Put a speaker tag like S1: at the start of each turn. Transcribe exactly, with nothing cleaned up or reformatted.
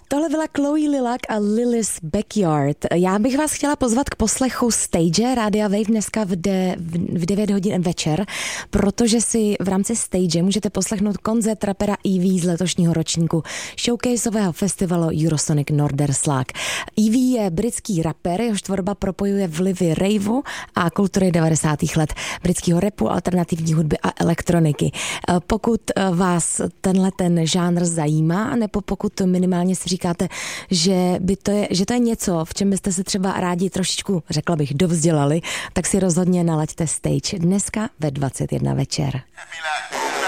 S1: Tohle byla Chloe Lillac a Lily's Backyard. Já bych vás chtěla pozvat k poslechu Stage Rádia Wave dneska v, de, v devět hodin večer, protože si v rámci Stage můžete poslechnout koncert rapera Evie z letošního ročníku showcaseového festivalu Eurosonic Norderslag. Evie je britský rapper, jehož tvorba propojuje vlivy raveu a kultury devadesátých let, britského rapu, alternativní hudby a elektroniky. Pokud vás tenhle ten žánr zajímá, nebo pokud minimálně si říkáte, že, by to je, že to je něco, v čem byste se třeba rádi trošičku, řekla bych, dovzdělali, tak si rozhodně nalaďte Stage dneska ve dvacet jedna večer.